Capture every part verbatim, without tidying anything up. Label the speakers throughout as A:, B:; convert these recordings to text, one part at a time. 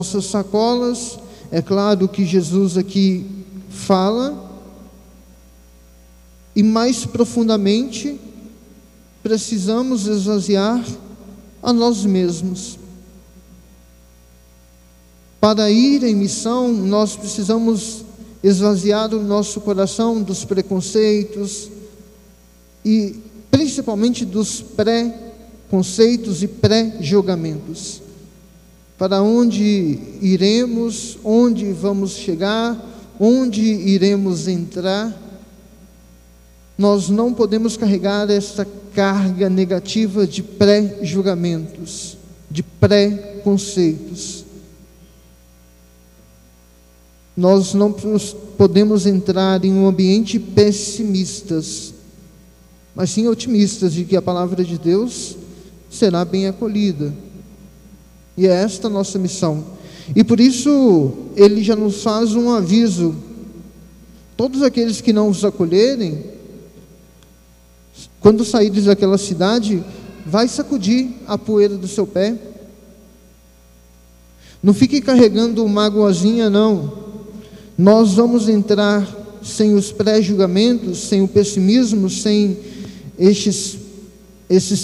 A: nossas sacolas. É claro que Jesus aqui fala, e mais profundamente precisamos esvaziar a nós mesmos. Para ir em missão, nós precisamos esvaziar o nosso coração dos preconceitos e principalmente dos pré-conceitos e pré-julgamentos. Para onde iremos, onde vamos chegar, onde iremos entrar, nós não podemos carregar essa carga negativa de pré-julgamentos, de pré-conceitos. Nós não podemos entrar em um ambiente pessimistas, mas sim otimistas de que a palavra de Deus será bem acolhida. E é esta a nossa missão. E por isso ele já nos faz um aviso: todos aqueles que não os acolherem, quando saíres daquela cidade, vai sacudir a poeira do seu pé. Não fique carregando mágoazinha, não. Nós vamos entrar sem os pré-julgamentos, sem o pessimismo, sem estes, esses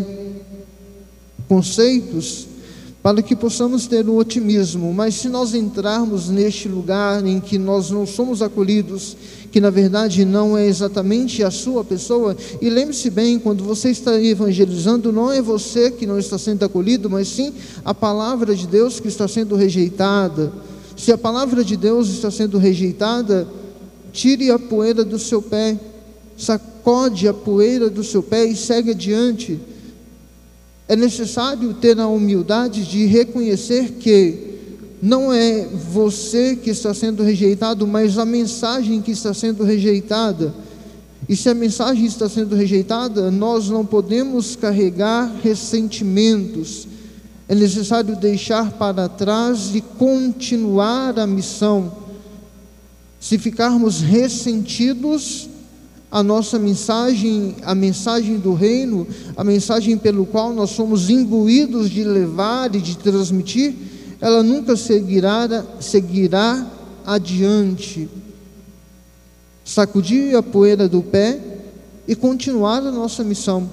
A: pré-conceitos, para que possamos ter o otimismo. Mas se nós entrarmos neste lugar em que nós não somos acolhidos, que na verdade não é exatamente a sua pessoa, e lembre-se bem, quando você está evangelizando, não é você que não está sendo acolhido, mas sim a palavra de Deus que está sendo rejeitada. Se a palavra de Deus está sendo rejeitada, tire a poeira do seu pé, sacode a poeira do seu pé e segue adiante. É necessário ter a humildade de reconhecer que não é você que está sendo rejeitado, mas a mensagem que está sendo rejeitada. E se a mensagem está sendo rejeitada, nós não podemos carregar ressentimentos. É necessário deixar para trás e continuar a missão. Se ficarmos ressentidos, a nossa mensagem, a mensagem do reino, a mensagem pelo qual nós somos imbuídos de levar e de transmitir, ela nunca seguirá, seguirá adiante. Sacudir a poeira do pé e continuar a nossa missão.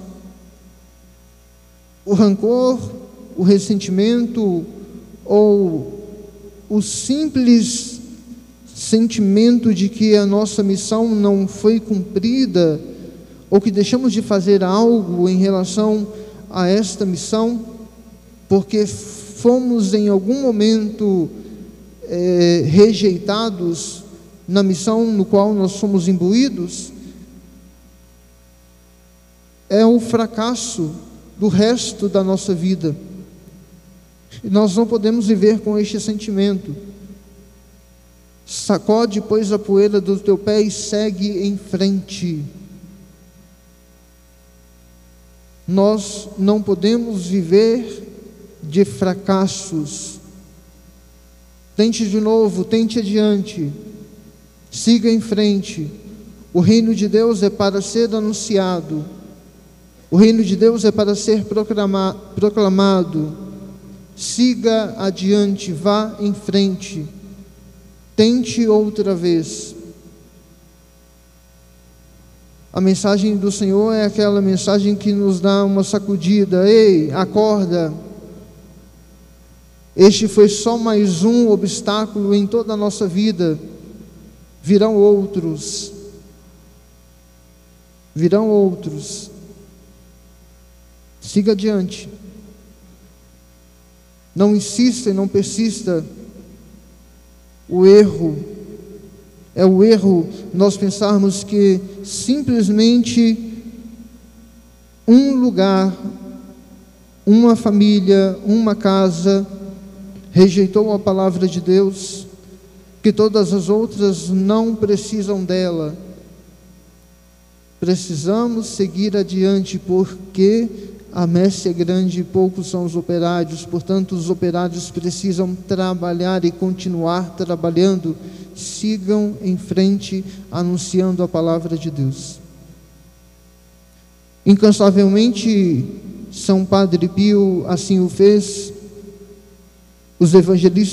A: O rancor, o ressentimento ou o simples sentimento de que a nossa missão não foi cumprida, ou que deixamos de fazer algo em relação a esta missão, porque fomos em algum momento é, rejeitados na missão no qual nós somos imbuídos, é o fracasso do resto da nossa vida. E nós não podemos viver com este sentimento. Sacode, pois, a poeira do teu pé e segue em frente. Nós não podemos viver de fracassos. Tente de novo, tente adiante, siga em frente. O reino de Deus é para ser anunciado, o reino de Deus é para ser proclama, proclamado. Siga adiante, vá em frente, tente outra vez. A mensagem do Senhor é aquela mensagem que nos dá uma sacudida: ei, acorda. Este foi só mais um obstáculo em toda a nossa vida. Virão outros. Virão outros. Siga adiante. Não insista e não persista. O erro é o erro nós pensarmos que simplesmente um lugar, uma família, uma casa rejeitou a palavra de Deus, que todas as outras não precisam dela. Precisamos seguir adiante, porque a messe é grande e poucos são os operários. Portanto, os operários precisam trabalhar e continuar trabalhando. Sigam em frente, anunciando a palavra de Deus. Incansavelmente, São Padre Pio assim o fez. Os evangelistas